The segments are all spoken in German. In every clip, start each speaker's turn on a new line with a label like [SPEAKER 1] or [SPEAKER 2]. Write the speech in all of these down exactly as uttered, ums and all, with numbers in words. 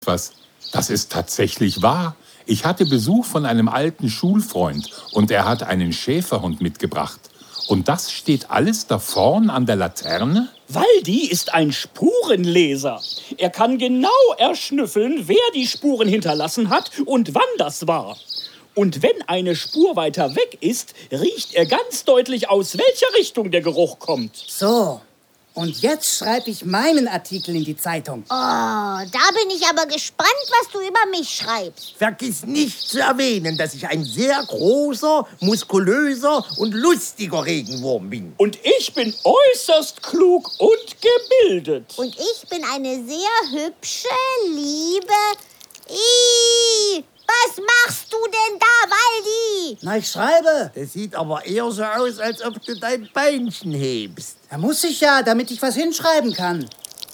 [SPEAKER 1] Was? Das ist tatsächlich wahr. Ich hatte Besuch von einem alten Schulfreund und er hat einen Schäferhund mitgebracht. Und das steht alles da vorn an der Laterne?
[SPEAKER 2] Waldi ist ein Spurenleser. Er kann genau erschnüffeln, wer die Spuren hinterlassen hat und wann das war. Und wenn eine Spur weiter weg ist, riecht er ganz deutlich aus, welcher Richtung der Geruch kommt.
[SPEAKER 3] So. Und jetzt schreibe ich meinen Artikel in die Zeitung.
[SPEAKER 4] Oh, da bin ich aber gespannt, was du über mich schreibst.
[SPEAKER 5] Vergiss nicht zu erwähnen, dass ich ein sehr großer, muskulöser und lustiger Regenwurm bin.
[SPEAKER 2] Und ich bin äußerst klug und gebildet.
[SPEAKER 4] Und ich bin eine sehr hübsche, liebe... Ih, was machst du denn da, Waldi?
[SPEAKER 3] Na, ich schreibe.
[SPEAKER 5] Das sieht aber eher so aus, als ob du dein Beinchen hebst.
[SPEAKER 3] Da muss ich ja, damit ich was hinschreiben kann.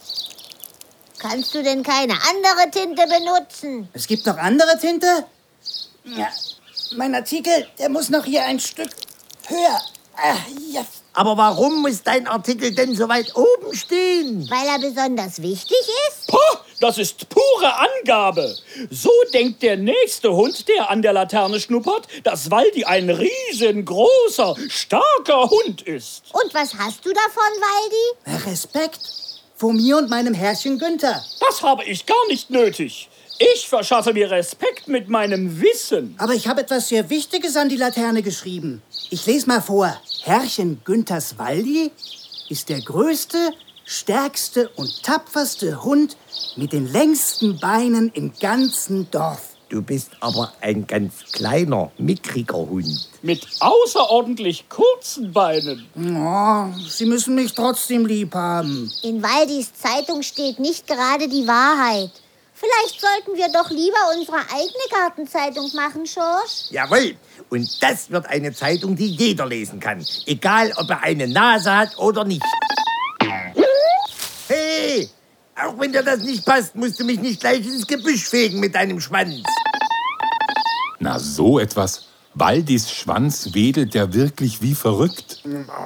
[SPEAKER 4] Kannst du denn keine andere Tinte benutzen?
[SPEAKER 3] Es gibt noch andere Tinte? Ja, mein Artikel, der muss noch hier ein Stück höher. Ah, ja.
[SPEAKER 5] Aber warum muss dein Artikel denn so weit oben stehen?
[SPEAKER 4] Weil er besonders wichtig ist?
[SPEAKER 2] Puh, das ist pure Angabe. So denkt der nächste Hund, der an der Laterne schnuppert, dass Waldi ein riesengroßer, starker Hund ist.
[SPEAKER 4] Und was hast du davon, Waldi?
[SPEAKER 3] Respekt vor mir und meinem Herrchen Günther.
[SPEAKER 2] Das habe ich gar nicht nötig. Ich verschaffe mir Respekt mit meinem Wissen.
[SPEAKER 3] Aber ich habe etwas sehr Wichtiges an die Laterne geschrieben. Ich lese mal vor. Herrchen Günthers Waldi ist der größte, stärkste und tapferste Hund mit den längsten Beinen im ganzen Dorf.
[SPEAKER 5] Du bist aber ein ganz kleiner, mickriger Hund.
[SPEAKER 2] Mit außerordentlich kurzen Beinen.
[SPEAKER 3] Oh, Sie müssen mich trotzdem lieb haben.
[SPEAKER 4] In Waldis Zeitung steht nicht gerade die Wahrheit. Vielleicht sollten wir doch lieber unsere eigene Gartenzeitung machen, Schorsch.
[SPEAKER 5] Jawohl. Und das wird eine Zeitung, die jeder lesen kann. Egal, ob er eine Nase hat oder nicht. Hey, auch wenn dir das nicht passt, musst du mich nicht gleich ins Gebüsch fegen mit deinem Schwanz.
[SPEAKER 1] Na, so etwas. Waldis Schwanz wedelt ja wirklich wie verrückt.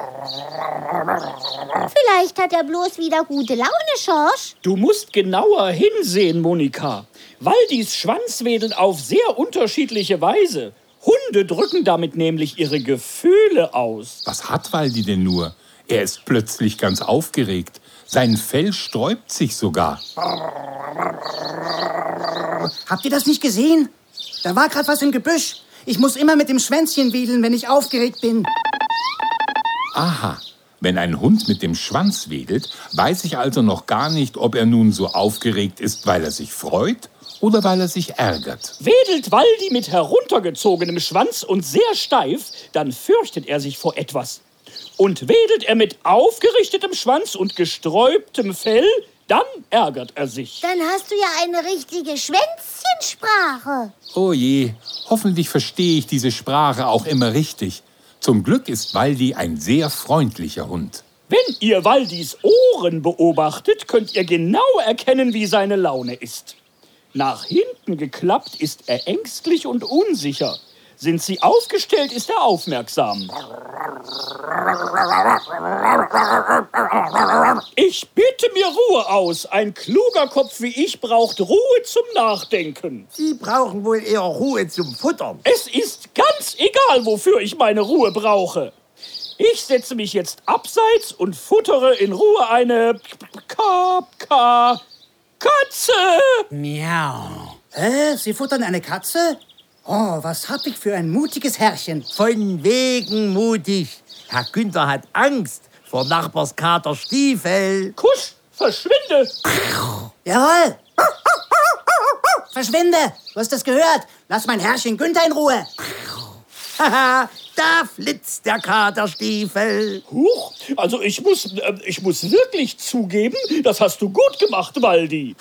[SPEAKER 4] Vielleicht hat er bloß wieder gute Laune, Schorsch.
[SPEAKER 2] Du musst genauer hinsehen, Monika. Waldis Schwanz wedelt auf sehr unterschiedliche Weise. Hunde drücken damit nämlich ihre Gefühle aus.
[SPEAKER 1] Was hat Waldi denn nur? Er ist plötzlich ganz aufgeregt. Sein Fell sträubt sich sogar.
[SPEAKER 3] Habt ihr das nicht gesehen? Da war gerade was im Gebüsch. Ich muss immer mit dem Schwänzchen wedeln, wenn ich aufgeregt bin.
[SPEAKER 1] Aha, wenn ein Hund mit dem Schwanz wedelt, weiß ich also noch gar nicht, ob er nun so aufgeregt ist, weil er sich freut oder weil er sich ärgert.
[SPEAKER 2] Wedelt Waldi mit heruntergezogenem Schwanz und sehr steif, dann fürchtet er sich vor etwas. Und wedelt er mit aufgerichtetem Schwanz und gesträubtem Fell, dann ärgert er sich.
[SPEAKER 4] Dann hast du ja eine richtige Schwänzchensprache.
[SPEAKER 1] Oh je, hoffentlich verstehe ich diese Sprache auch immer richtig. Zum Glück ist Waldi ein sehr freundlicher Hund.
[SPEAKER 2] Wenn ihr Waldis Ohren beobachtet, könnt ihr genau erkennen, wie seine Laune ist. Nach hinten geklappt ist er ängstlich und unsicher. Sind sie aufgestellt, ist er aufmerksam. Ich bitte mir Ruhe aus. Ein kluger Kopf wie ich braucht Ruhe zum Nachdenken.
[SPEAKER 5] Sie brauchen wohl eher Ruhe zum Futtern.
[SPEAKER 2] Es ist ganz egal, wofür ich meine Ruhe brauche. Ich setze mich jetzt abseits und futtere in Ruhe eine Ka Ka Katze.
[SPEAKER 3] Miau. Hä? Sie futtern eine Katze? Oh, was hab ich für ein mutiges Herrchen.
[SPEAKER 5] Von wegen mutig. Herr Günther hat Angst vor Nachbarskater Stiefel.
[SPEAKER 2] Kusch, verschwinde.
[SPEAKER 3] Jawohl. Verschwinde. Du hast das gehört. Lass mein Herrchen Günther in Ruhe.
[SPEAKER 5] Haha, da flitzt der Katerstiefel.
[SPEAKER 2] Huch, also ich muss, äh, ich muss wirklich zugeben, das hast du gut gemacht, Waldi.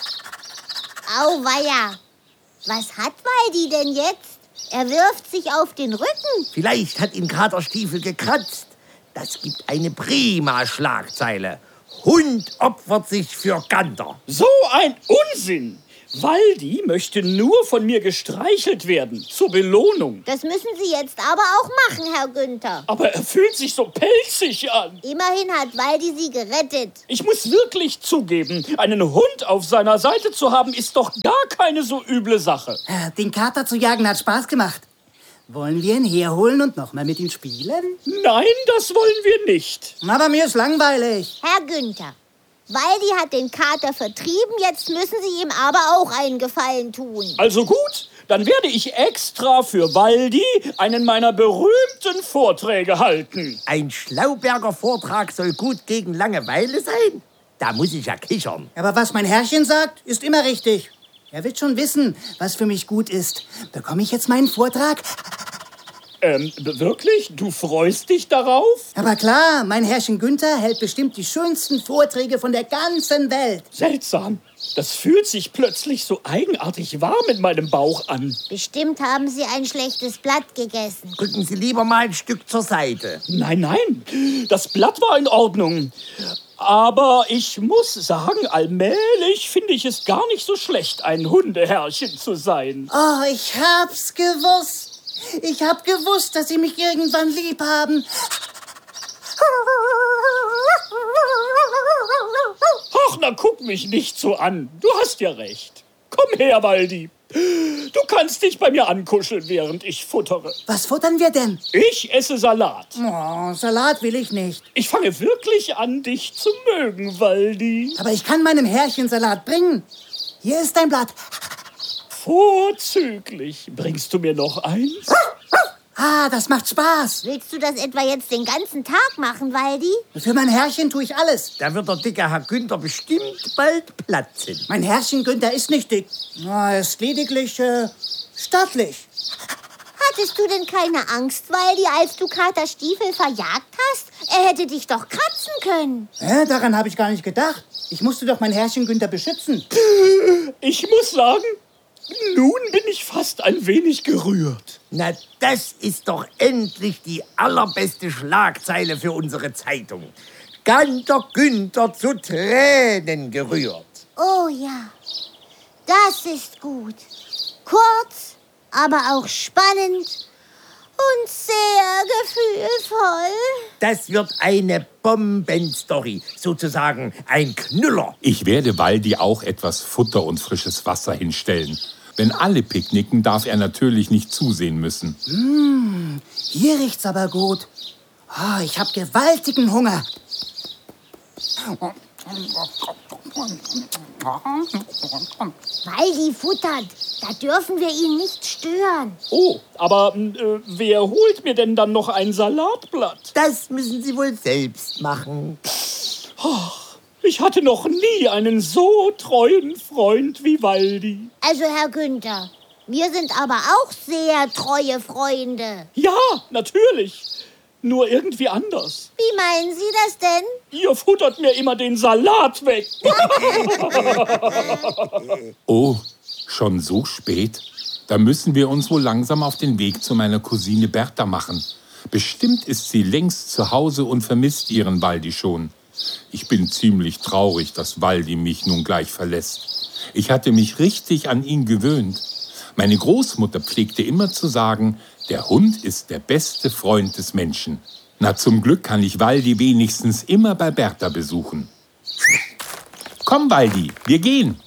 [SPEAKER 4] Auweia. Was hat Waldi denn jetzt? Er wirft sich auf den Rücken.
[SPEAKER 5] Vielleicht hat ihn Katerstiefel gekratzt. Das gibt eine prima Schlagzeile. Hund opfert sich für Gander.
[SPEAKER 2] So ein Unsinn. Waldi möchte nur von mir gestreichelt werden, zur Belohnung.
[SPEAKER 4] Das müssen Sie jetzt aber auch machen, Herr Günther.
[SPEAKER 2] Aber er fühlt sich so pelzig an.
[SPEAKER 4] Immerhin hat Waldi Sie gerettet.
[SPEAKER 2] Ich muss wirklich zugeben, einen Hund auf seiner Seite zu haben, ist doch gar keine so üble Sache.
[SPEAKER 3] Äh, Den Kater zu jagen hat Spaß gemacht. Wollen wir ihn herholen und noch mal mit ihm spielen?
[SPEAKER 2] Nein, das wollen wir nicht.
[SPEAKER 3] Aber mir ist langweilig.
[SPEAKER 4] Herr Günther, Waldi hat den Kater vertrieben, jetzt müssen Sie ihm aber auch einen Gefallen tun.
[SPEAKER 2] Also gut, dann werde ich extra für Waldi einen meiner berühmten Vorträge halten.
[SPEAKER 5] Ein Schlauberger Vortrag soll gut gegen Langeweile sein? Da muss ich ja kichern.
[SPEAKER 3] Aber was mein Herrchen sagt, ist immer richtig. Er wird schon wissen, was für mich gut ist. Bekomme ich jetzt meinen Vortrag?
[SPEAKER 2] Ähm, wirklich? Du freust dich darauf?
[SPEAKER 3] Aber klar, mein Herrchen Günther hält bestimmt die schönsten Vorträge von der ganzen Welt.
[SPEAKER 2] Seltsam. Das fühlt sich plötzlich so eigenartig warm in meinem Bauch an.
[SPEAKER 4] Bestimmt haben Sie ein schlechtes Blatt gegessen.
[SPEAKER 5] Rücken Sie lieber mal ein Stück zur Seite.
[SPEAKER 2] Nein, nein, das Blatt war in Ordnung. Aber ich muss sagen, allmählich finde ich es gar nicht so schlecht, ein Hundeherrchen zu sein.
[SPEAKER 3] Oh, ich hab's gewusst. Ich hab gewusst, dass Sie mich irgendwann lieb haben.
[SPEAKER 2] Ach, na guck mich nicht so an. Du hast ja recht. Komm her, Waldi. Du kannst dich bei mir ankuscheln, während ich futtere.
[SPEAKER 3] Was futtern wir denn?
[SPEAKER 2] Ich esse Salat.
[SPEAKER 3] Oh, Salat will ich nicht.
[SPEAKER 2] Ich fange wirklich an, dich zu mögen, Waldi.
[SPEAKER 3] Aber ich kann meinem Herrchen Salat bringen. Hier ist dein Blatt.
[SPEAKER 2] Vorzüglich. Bringst du mir noch eins?
[SPEAKER 3] Ah, das macht Spaß.
[SPEAKER 4] Willst du das etwa jetzt den ganzen Tag machen, Waldi?
[SPEAKER 3] Für mein Herrchen tue ich alles.
[SPEAKER 5] Da wird der dicke Herr Günther bestimmt bald platzen.
[SPEAKER 3] Mein Herrchen Günther ist nicht dick. Er ist lediglich äh, stattlich.
[SPEAKER 4] Hattest du denn keine Angst, Waldi, als du Kater Stiefel verjagt hast? Er hätte dich doch kratzen können.
[SPEAKER 3] Hä, daran habe ich gar nicht gedacht. Ich musste doch mein Herrchen Günther beschützen.
[SPEAKER 2] Ich muss sagen, nun bin ich fast ein wenig gerührt.
[SPEAKER 5] Na, das ist doch endlich die allerbeste Schlagzeile für unsere Zeitung. Ganter Günther zu Tränen gerührt.
[SPEAKER 4] Oh ja, das ist gut. Kurz, aber auch spannend und sehr gefühlvoll.
[SPEAKER 5] Das wird eine Bombenstory, sozusagen ein Knüller.
[SPEAKER 1] Ich werde Waldi auch etwas Futter und frisches Wasser hinstellen. Wenn alle picknicken, darf er natürlich nicht zusehen müssen.
[SPEAKER 3] Mmh, hier riecht's aber gut. Oh, ich habe gewaltigen Hunger.
[SPEAKER 4] Waldi futtert, da dürfen wir ihn nicht stören.
[SPEAKER 2] Oh, aber äh, wer holt mir denn dann noch ein Salatblatt?
[SPEAKER 5] Das müssen Sie wohl selbst machen.
[SPEAKER 2] Ich hatte noch nie einen so treuen Freund wie Waldi.
[SPEAKER 4] Also, Herr Günther, wir sind aber auch sehr treue Freunde.
[SPEAKER 2] Ja, natürlich. Nur irgendwie anders.
[SPEAKER 4] Wie meinen Sie das denn?
[SPEAKER 2] Ihr futtert mir immer den Salat weg.
[SPEAKER 1] Oh, schon so spät? Da müssen wir uns wohl langsam auf den Weg zu meiner Cousine Bertha machen. Bestimmt ist sie längst zu Hause und vermisst ihren Waldi schon. Ich bin ziemlich traurig, dass Waldi mich nun gleich verlässt. Ich hatte mich richtig an ihn gewöhnt. Meine Großmutter pflegte immer zu sagen, der Hund ist der beste Freund des Menschen. Na, zum Glück kann ich Waldi wenigstens immer bei Bertha besuchen. Komm, Waldi, wir gehen.